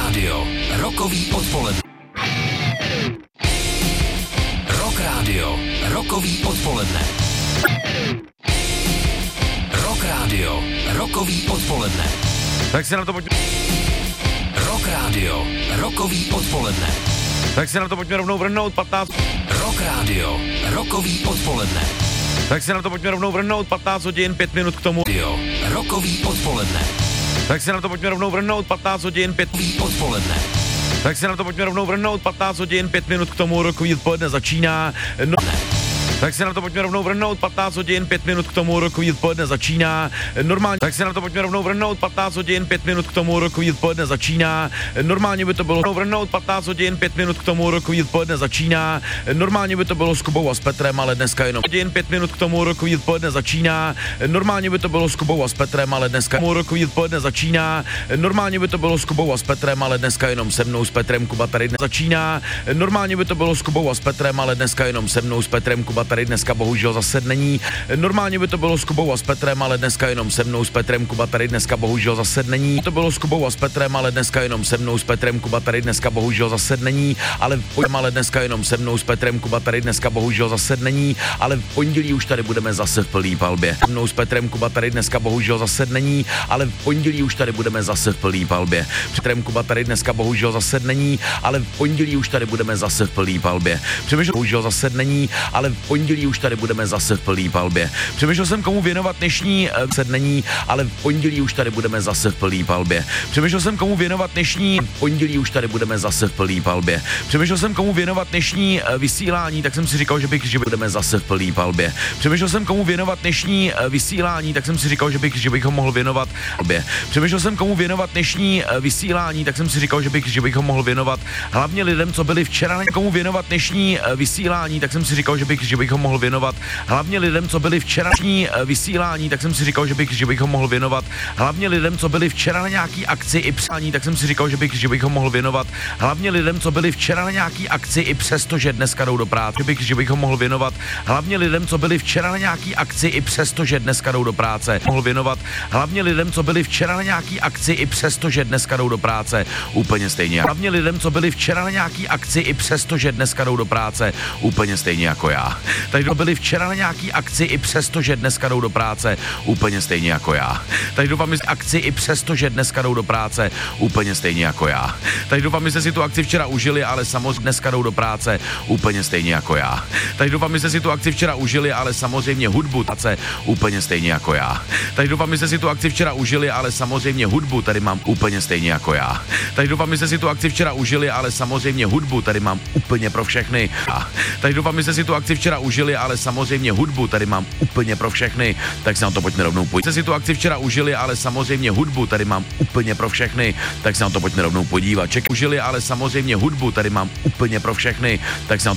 Radio, rokový odpoledne. Rock Radio, rokový odpoledne. Rock Radio, rokový odpoledne. Tak se na to pojďme. Rock Radio, rokový odpoledne. Tak se na to pojďme rovnou vrhnout, 15. Rock Radio, rokový odpoledne. Tak se na to pojďme rovnou vrhnout, 15 hodin, 5 minut k tomu. Radio, rokový odpoledne. Tak se na to pojďme rovnou vrhnout, 15 hodin, 5 Odpoledne. Tak se na to pojďme rovnou vrhnout, 15 hodin, 5 minut k tomu, rokový odpoledne začíná. No. Tak se na to pojďme rovnou vrhnout, 15 hodin, 5 minut k tomu, rokový odpoledne začíná. Normálně. Tak se na to pojďme rovnou vrhnout, 15 hodin, 5 minut k tomu, rokový odpoledne začíná. Normálně by to bylo vrhnout, 15 hodin, 5 minut k tomu, rokový odpoledne začíná. Normálně by to bylo s Kubou a s Petrem, ale dneska jenom hodin, 5 minut k tomu, rokový odpoledne začíná. Normálně by to bylo s Kubou a s Petrem, ale dneska rokový odpoledne začíná. Normálně by to bylo s Kubou a s Petrem, ale dneska jenom se mnou s Petrem. Kuba tady dnes začíná. Normálně by to bylo s Kubou a s Petrem, ale dneska jenom se mnou s Petrem. Kuba tady dneska bohužel zase není. Normálně by to bylo s Kubou a s Petrem, ale dneska jenom se mnou s Petrem. Kuba tady dneska bohužel zase není. To bylo s Kubou a s Petrem, ale dneska jenom se mnou s Petrem. Kuba tady dneska bohužel zase není. Ale dneska jenom se mnou s Petrem. Kuba tady dneska bohužel zase není. Ale v pondělí už tady budeme zase v plný palbě. Se mnou s Petrem. Kuba tady dneska bohužel zase není. Ale v pondělí už tady budeme zase v plný palbě. Petrem. Kuba tady dneska bohužel zase není. Ale v pondělí už tady budeme zase v plný palbě. Přemýšlel bohužel zase není. Ale v pondělí už tady budeme zase v plný palbě. Přemýšlel jsem, komu věnovat dnešní není, ale v pondělí už tady budeme zase v plný palbě. Přemýšlel jsem, komu věnovat dnešní v pondělí už tady budeme zase v plný palbě. Přemýšlel jsem, komu věnovat dnešní vysílání, tak jsem si říkal, že budeme zase v plný palbě. Přemýšlel jsem, komu věnovat dnešní vysílání, tak jsem si říkal, že bych ho mohl věnovat palbě. Přemýšlel jsem, komu věnovat dnešní vysílání, tak jsem si říkal, že bych ho mohl věnovat hlavně lidem, co byli včera. Komu věnovat dnešní vysílání, tak jsem si říkal, že bych ho mohl věnovat hlavně lidem, co byli včerejší vysílání, tak jsem si říkal, že bych ho mohl věnovat hlavně lidem, co byli včera na nějaký akci i přání, tak jsem si říkal, že bych ho mohl věnovat hlavně lidem, co byli včera na nějaký akci i přesto, že dneska jdou do práce, že bych ho mohl věnovat hlavně lidem, co byli včera na nějaký akci i přesto, že dneska jdou do práce, mohl věnovat hlavně lidem, co byli včera na nějaký akci i přesto, že dneska jdou do práce, úplně stejně. Hlavně lidem, co byli včera na nějaký akci i přesto, že dneska jdou do práce, úplně stejně jako já. Takže byli včera na nějaký akci i přesto, že dneska jdou do práce, úplně stejně jako já. Takže doufám, že akci i přesto, že dneska jdou do práce, úplně stejně jako já. Takže doufám, že jste si tu akci včera užili, ale samozřejmě dneska jdou do práce, úplně stejně jako já. Takže doufám, že jste si tu akci včera užili, ale samozřejmě hudbu tace úplně stejně jako já. Takže doufám, že jste si tu akci včera užili, ale samozřejmě hudbu tady mám úplně stejně jako já. Takže doufám, že jste si tu akci včera užili, ale samozřejmě hudbu tady mám úplně pro všechny. Takže doufám, že jste si tu akci včera užili, ale samozřejmě hudbu tady mám úplně pro všechny, tak se na to pojďme rovnou podívat. Jste si tu akci včera užili, ale samozřejmě hudbu tady mám úplně pro všechny, tak se na to pojďme rovnou podívat. Užili, ale samozřejmě hudbu tady mám úplně pro všechny, tak se na